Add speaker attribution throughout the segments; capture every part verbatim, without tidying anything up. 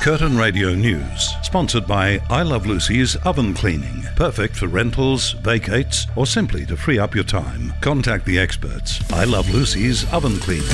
Speaker 1: Curtin Radio News, sponsored by I Love Lucy's Oven Cleaning. Perfect for rentals, vacates, or simply to free up your time. Contact the experts. I Love Lucy's Oven Cleaning.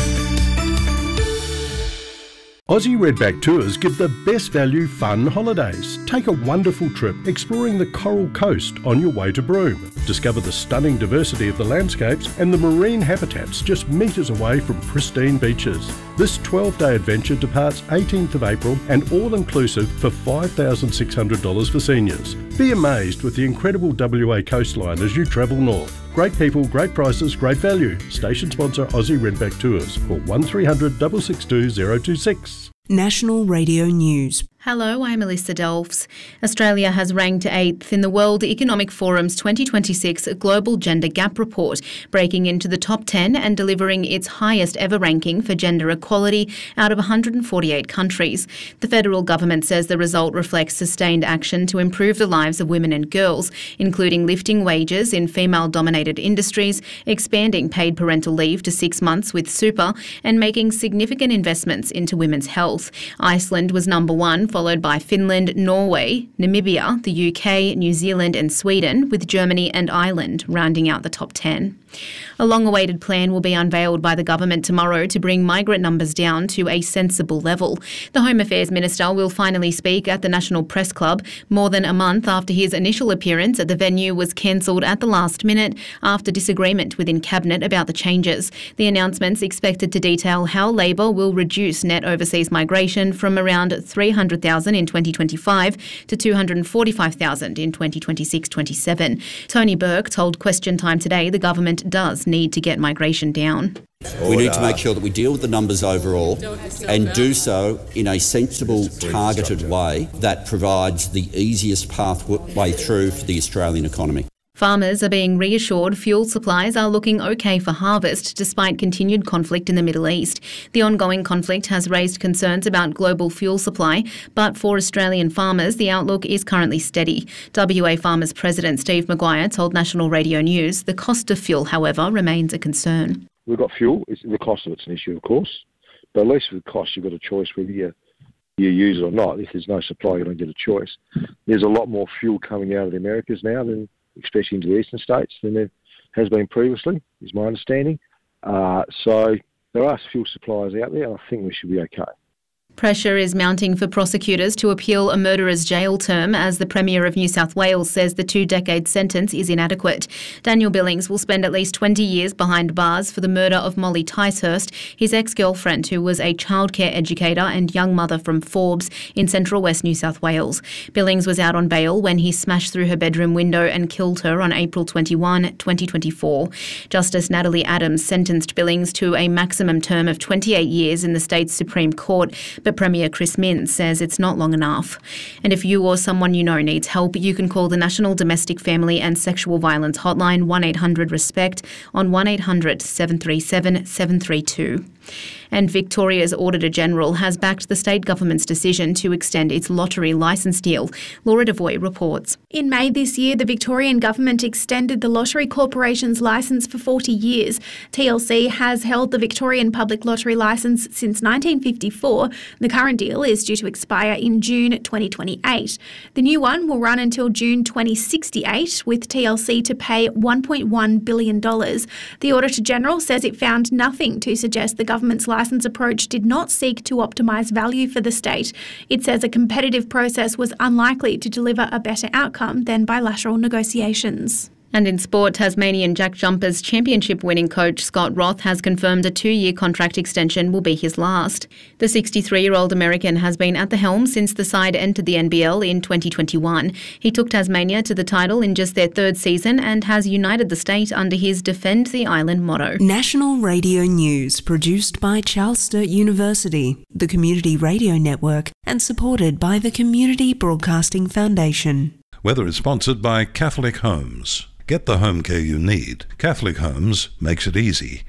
Speaker 2: Aussie Redback Tours give the best value fun holidays. Take a wonderful trip exploring the Coral Coast on your way to Broome. Discover the stunning diversity of the landscapes and the marine habitats just metres away from pristine beaches. This twelve-day adventure departs eighteenth of April and all-inclusive for five thousand six hundred dollars for seniors. Be amazed with the incredible W A coastline as you travel north. Great people, great prices, great value. Station sponsor Aussie Redback Tours. Call one three hundred, six six two, zero two six.
Speaker 3: National Radio News.
Speaker 4: Hello, I'm Melissa Dolphs. Australia has ranked eighth in the World Economic Forum's twenty twenty-six Global Gender Gap Report, breaking into the top ten and delivering its highest ever ranking for gender equality out of one hundred forty-eight countries. The federal government says the result reflects sustained action to improve the lives of women and girls, including lifting wages in female-dominated industries, expanding paid parental leave to six months with super, and making significant investments into women's health. Iceland was number one, followed by Finland, Norway, Namibia, the U K, New Zealand and Sweden, with Germany and Ireland rounding out the top ten. A long-awaited plan will be unveiled by the government tomorrow to bring migrant numbers down to a sensible level. The Home Affairs Minister will finally speak at the National Press Club more than a month after his initial appearance at the venue was cancelled at the last minute after disagreement within Cabinet about the changes. The announcement's expected to detail how Labor will reduce net overseas migration from around three hundred thousand in twenty twenty-five to two hundred forty-five thousand in twenty twenty-six twenty-seven. Tony Burke told Question Time today the government does need to get migration down.
Speaker 5: We need to make sure that we deal with the numbers overall and do so in a sensible, targeted way that provides the easiest pathway through for the Australian economy.
Speaker 4: Farmers are being reassured fuel supplies are looking okay for harvest despite continued conflict in the Middle East. The ongoing conflict has raised concerns about global fuel supply, but for Australian farmers, the outlook is currently steady. W A Farmers President Steve Maguire told National Radio News the cost of fuel, however, remains a concern.
Speaker 6: We've got fuel. It's, the cost of it's an issue, of course, but at least with cost, you've got a choice whether you, you use it or not. If there's no supply, you don't get a choice. There's a lot more fuel coming out of the Americas now than especially into the eastern states, than there has been previously, is my understanding. Uh, so there are fuel suppliers out there, and I think we should be okay.
Speaker 4: Pressure is mounting for prosecutors to appeal a murderer's jail term as the Premier of New South Wales says the two-decade sentence is inadequate. Daniel Billings will spend at least twenty years behind bars for the murder of Molly Ticehurst, his ex-girlfriend who was a childcare educator and young mother from Forbes in central west New South Wales. Billings was out on bail when he smashed through her bedroom window and killed her on April twenty-first, twenty twenty-four. Justice Natalie Adams sentenced Billings to a maximum term of twenty-eight years in the state's Supreme Court, but Premier Chris Minns says it's not long enough. And if you or someone you know needs help, you can call the National Domestic Family and Sexual Violence Hotline one eight hundred RESPECT on one eight hundred, seven three seven, seven three two. And Victoria's Auditor-General has backed the state government's decision to extend its lottery licence deal. Laura Devoy reports.
Speaker 7: In May this year, the Victorian government extended the Lottery Corporation's licence for forty years. T L C has held the Victorian Public Lottery licence since nineteen fifty-four. The current deal is due to expire in June twenty twenty-eight. The new one will run until June twenty sixty-eight, with T L C to pay one point one billion dollars. The Auditor-General says it found nothing to suggest the government's licence approach did not seek to optimise value for the state. It says a competitive process was unlikely to deliver a better outcome than bilateral negotiations.
Speaker 4: And in sport, Tasmanian Jack Jumpers championship-winning coach Scott Roth has confirmed a two-year contract extension will be his last. The sixty-three-year-old American has been at the helm since the side entered the N B L in twenty twenty-one. He took Tasmania to the title in just their third season and has united the state under his Defend the Island motto.
Speaker 3: National Radio News, produced by Charles Sturt University, the Community Radio Network, and supported by the Community Broadcasting Foundation.
Speaker 1: Weather is sponsored by Catholic Homes. Get the home care you need. Catholic Homes makes it easy.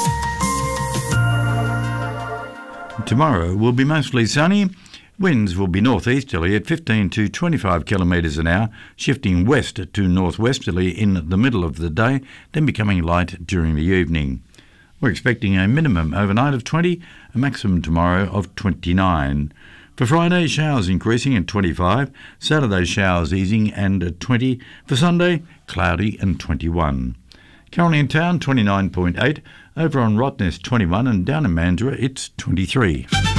Speaker 8: Tomorrow will be mostly sunny. Winds will be northeasterly at fifteen to twenty-five kilometres an hour, shifting west to northwesterly in the middle of the day, then becoming light during the evening. We're expecting a minimum overnight of twenty, a maximum tomorrow of twenty-nine. For Friday, showers increasing at twenty-five, Saturday showers easing and at twenty, for Sunday, cloudy and twenty-one. Currently in town, twenty-nine point eight, over on Rottnest twenty-one, and down in Mandurah it's twenty-three.